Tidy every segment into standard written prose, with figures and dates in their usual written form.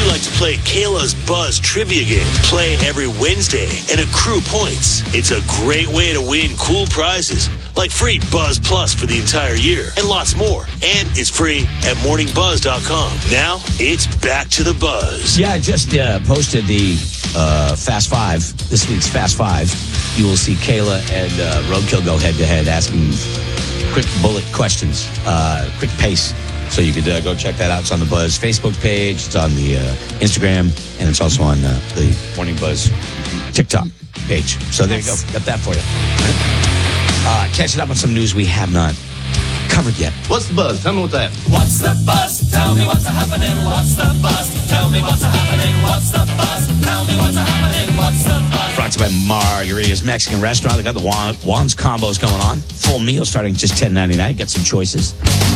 like to play Kayla's Buzz trivia game. Play every Wednesday and accrue points. It's a great way to win cool prizes, like free Buzz Plus for the entire year and lots more. And it's free at morningbuzz.com. Now, it's back to the buzz. Yeah, I just posted the Fast Five, this week's Fast Five. You will see Kayla and Roadkill go head-to-head asking quick bullet questions, quick pace. So you could go check that out. It's on the Buzz Facebook page. It's on the Instagram. And it's also on the Morning Buzz TikTok page. So there you go. Got that for you. Catching up on some news we have not covered yet. What's the buzz? Tell me what's that. What's the buzz? Tell me what's happening. What's the buzz? Tell me what's happening. What's the buzz? Tell me what's happening. What's the buzz? Brought to you by Margarita's Mexican Restaurant. They got the Juan's combos going on. Full meal starting just $10.99. Get some choices.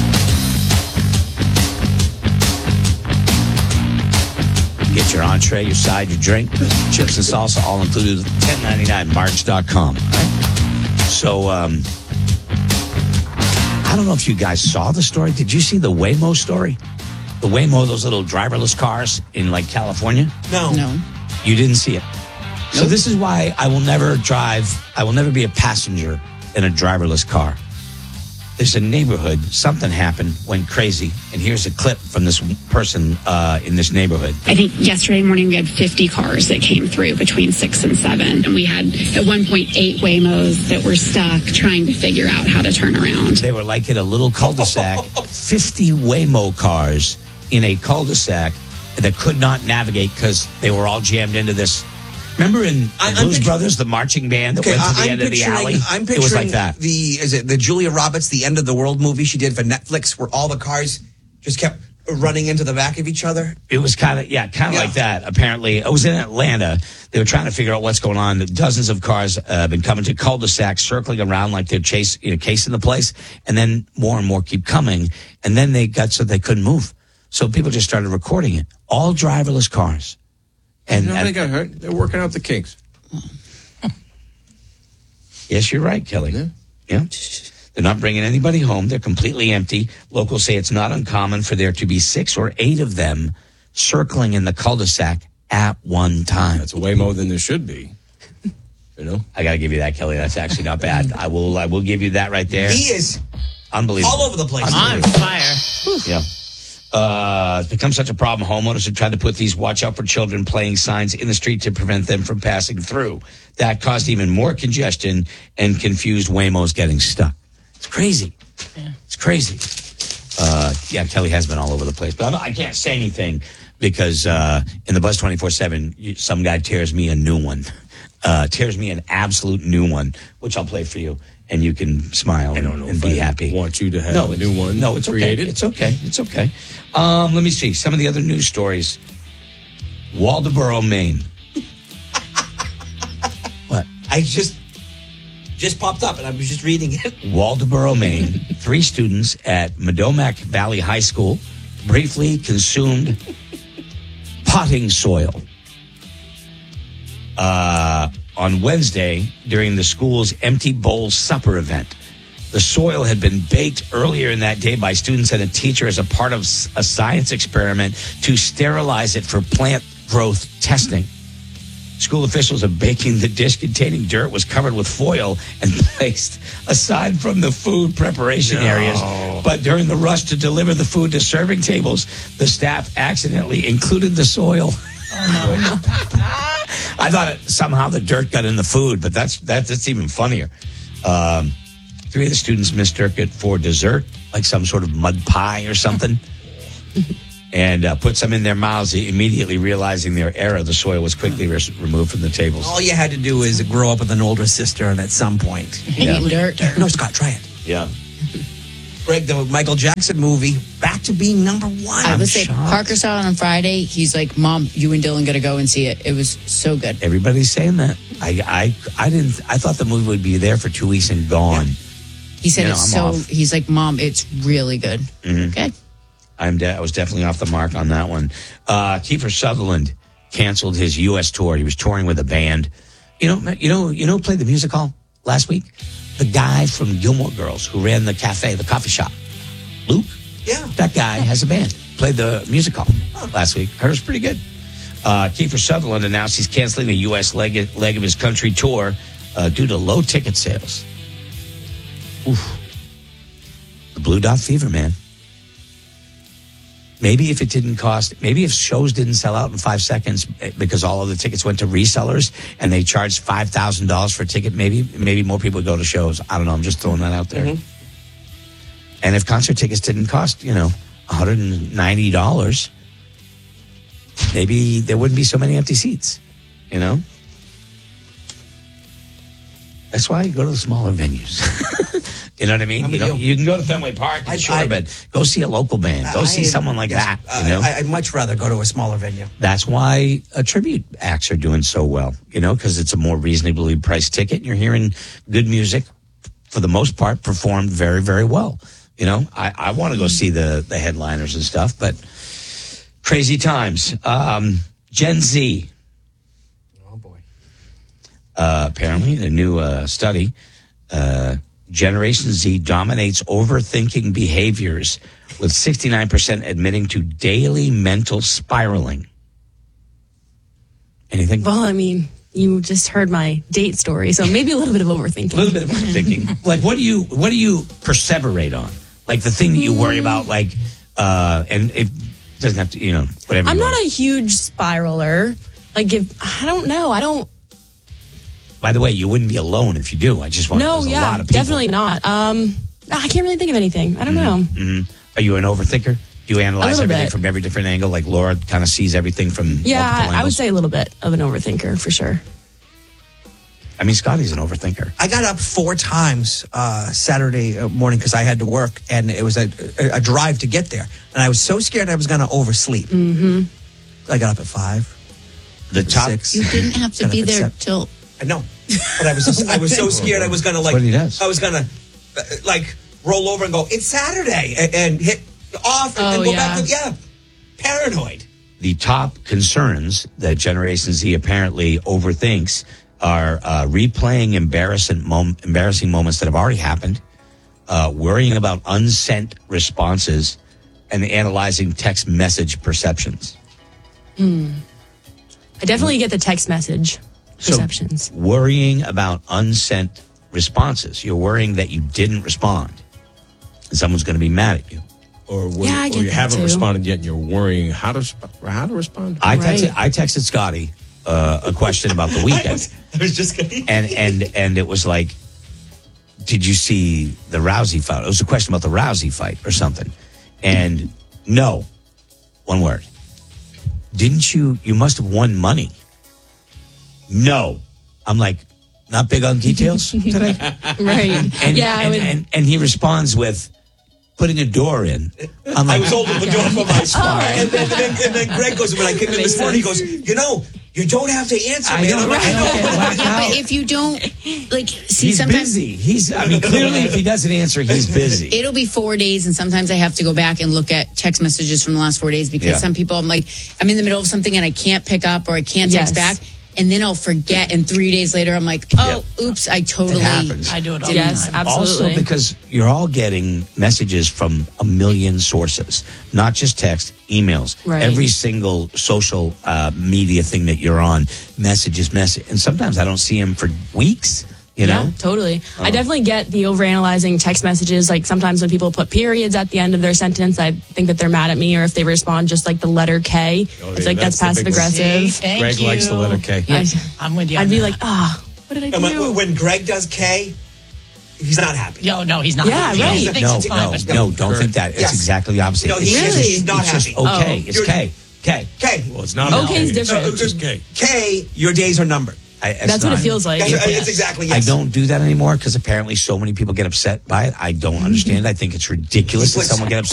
Get your entree, your side, your drink, chips and salsa, all included. $10.99. March.com. So, I don't know if you guys saw the story. Did you see the Waymo story? The Waymo, those little driverless cars in like California? No. You didn't see it. Nope. So this is why I will never be a passenger in a driverless car. There's a neighborhood, something happened, went crazy, and here's a clip from this person in this neighborhood. I think yesterday morning we had 50 cars that came through between 6 and 7, and we had at one point 8 Waymos that were stuck trying to figure out how to turn around. They were like in a little cul-de-sac, 50 Waymo cars in a cul-de-sac that could not navigate because they were all jammed into this. Remember in Blues Brothers, the marching band that went to the end of the alley? I'm picturing it was like that. The Julia Roberts, The End of the World movie she did for Netflix, where all the cars just kept running into the back of each other. It was kind of like that. Apparently, it was in Atlanta. They were trying to figure out what's going on. Dozens of cars have been coming to cul-de-sacs, circling around like they're casing the place, and then more and more keep coming. And then they got so they couldn't move. So people just started recording it. All driverless cars. And nobody got hurt. They're working out the kinks. Yes, you're right, Kelly. Yeah. They're not bringing anybody home. They're completely empty. Locals say it's not uncommon for there to be 6 or 8 of them circling in the cul-de-sac at one time. That's way more than there should be. You know? I got to give you that, Kelly. That's actually not bad. I will give you that right there. He is unbelievable. all over the place. On fire. Yeah. It's become such a problem. Homeowners have tried to put these watch out for children playing signs in the street to prevent them from passing through. That caused even more congestion and confused Waymos getting stuck. It's crazy. Yeah. It's crazy. Kelly has been all over the place. But I can't say anything because in the Buzz 24/7, some guy tears me a new one. Tears me an absolute new one, which I'll play for you. And you can smile and be happy. Want you to have a new one? No, it's created. Okay. It's okay. Let me see some of the other news stories. Waldoboro, Maine. What? I just popped up and I was just reading it. Waldoboro, Maine. 3 students at Madomac Valley High School briefly consumed potting soil. On Wednesday, during the school's Empty Bowl Supper event. The soil had been baked earlier in that day by students and a teacher as a part of a science experiment to sterilize it for plant growth testing. School officials are baking the dish containing dirt was covered with foil and placed aside from the food preparation areas. But during the rush to deliver the food to serving tables, the staff accidentally included the soil. I thought somehow the dirt got in the food, but that's even funnier. 3 of the students mistook it for dessert, like some sort of mud pie or something, and put some in their mouths, immediately realizing their error. The soil was quickly removed from the tables. All you had to do is grow up with an older sister, and at some point... Dirt. No, Scott, try it. Yeah. Greg, the Michael Jackson movie, back to being number 1. I would say Parker saw it on Friday. He's like, Mom, you and Dylan got to go and see it. It was so good. Everybody's saying that. I thought the movie would be there for 2 weeks and gone. Yeah. He said he's like, Mom, it's really good. Mm-hmm. Okay. I was definitely off the mark on that one. Kiefer Sutherland canceled his U.S. tour. He was touring with a band. You know, played the music hall last week? The guy from Gilmore Girls who ran the coffee shop. Luke? Yeah. That guy has a band. played the music hall last week. Heard it was pretty good. Kiefer Sutherland announced he's canceling the U.S. leg of his country tour due to low ticket sales. Oof. The Blue Dot Fever, man. Maybe if if shows didn't sell out in 5 seconds because all of the tickets went to resellers and they charged $5,000 for a ticket, maybe more people would go to shows. I don't know. I'm just throwing that out there. Mm-hmm. And if concert tickets didn't cost, $190, maybe there wouldn't be so many empty seats, That's why you go to the smaller venues. You know what I mean? You can go to Fenway Park, but go see a local band. Go see someone like that. I'd much rather go to a smaller venue. That's why tribute acts are doing so well, because it's a more reasonably priced ticket. And you're hearing good music, for the most part, performed very, very well. I want to go see the headliners and stuff, but crazy times. Gen Z. Oh, boy. Apparently, the new study, Generation Z dominates overthinking behaviors, with 69% admitting to daily mental spiraling. Anything? Well, I mean, you just heard my date story, so maybe a little bit of overthinking. A little bit of overthinking. Like, what do you perseverate on? Like the thing that you worry about, and it doesn't have to, whatever. I'm not a huge spiraler. I don't know. By the way, you wouldn't be alone if you do. I just want to know. A lot of people. Definitely not. I can't really think of anything. I don't know. Mm-hmm. Are you an overthinker? Do you analyze everything from every different angle? Like Laura kind of sees everything from multiple angles? I would say a little bit of an overthinker for sure. I mean, Scotty's an overthinker. I got up 4 times Saturday morning because I had to work, and it was a drive to get there. And I was so scared I was going to oversleep. Mm-hmm. I got up at 5. The top 6. You didn't have to be there till... I know, but I was so scared I was going to roll over and go, it's Saturday, and hit off and go back to, paranoid. The top concerns that Generation Z apparently overthinks are replaying embarrassing moments that have already happened, worrying about unsent responses, and analyzing text message perceptions. I definitely get the text message perceptions. So, worrying about unsent responses. You're worrying that you didn't respond, and someone's going to be mad at you. Or you haven't responded yet, and you're worrying how to respond. I texted Scotty a question about the weekend. I was just kidding. And it was like, did you see the Rousey fight? It was a question about the Rousey fight or something. And no, one word. Didn't you must have won money. No. I'm like, not big on details today. Right. And he responds with putting a door in. I'm like, I was holding the door for my spot. And then Greg goes, when I came in this morning, he goes, you don't have to answer me. But if you don't, he's sometimes busy. Clearly, if he doesn't answer, he's busy. It'll be 4 days, and sometimes I have to go back and look at text messages from the last 4 days because some people, I'm in the middle of something and I can't pick up or I can't text back. And then I'll forget, and 3 days later, I'm like, oops, I totally... I do it all the time. Yes, absolutely. Also, because you're all getting messages from a million sources, not just text, emails. Right. Every single social media thing that you're on, messages. And sometimes I don't see them for weeks. You know? Yeah, totally. I definitely get the overanalyzing text messages. Like sometimes when people put periods at the end of their sentence, I think that they're mad at me, or if they respond just like the letter K, it's like that's passive aggressive. Greg likes the letter K. Yeah. I'm with you. I'd be like, what did I do? When Greg does K, he's not happy. No, he's not. Yeah, happy. right. He thinks it's fine, but No, don't think that. It's exactly the opposite. No, he's not happy. Just okay. It's K. K. Well, it's not okay. It's different. It's just K. K, your days are numbered. That's what it feels like. It's exactly, yes. I don't do that anymore because apparently so many people get upset by it. I don't understand. I think it's ridiculous that someone get upset.